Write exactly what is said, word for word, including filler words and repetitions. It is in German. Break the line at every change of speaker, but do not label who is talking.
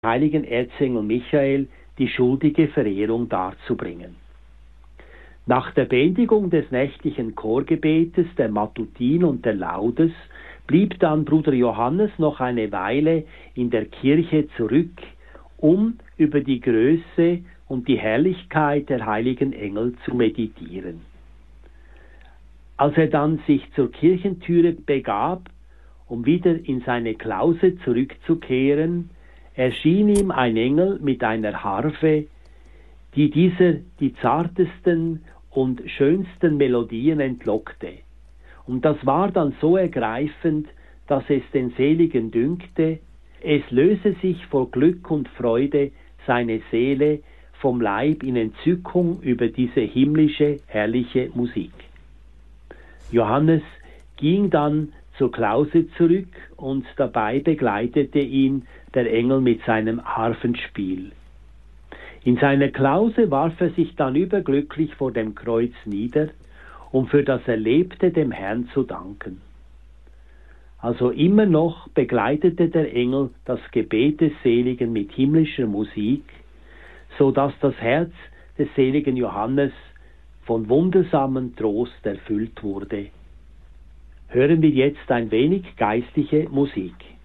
heiligen Erzengel Michael die schuldige Verehrung darzubringen. Nach der Beendigung des nächtlichen Chorgebetes, der Matutin und der Laudes blieb dann Bruder Johannes noch eine Weile in der Kirche zurück, um über die Größe und die Herrlichkeit der heiligen Engel zu meditieren. Als er dann sich zur Kirchentüre begab, um wieder in seine Klause zurückzukehren, erschien ihm ein Engel mit einer Harfe, die dieser die zartesten und schönsten Melodien entlockte. Und das war dann so ergreifend, dass es den Seligen dünkte, es löse sich vor Glück und Freude seine Seele vom Leib in Entzückung über diese himmlische, herrliche Musik. Johannes ging dann zur Klause zurück und dabei begleitete ihn der Engel mit seinem Harfenspiel. In seiner Klause warf er sich dann überglücklich vor dem Kreuz nieder, um für das Erlebte dem Herrn zu danken. Also immer noch begleitete der Engel das Gebet des Seligen mit himmlischer Musik, so dass das Herz des seligen Johannes von wundersamen Trost erfüllt wurde. Hören wir jetzt ein wenig geistliche Musik.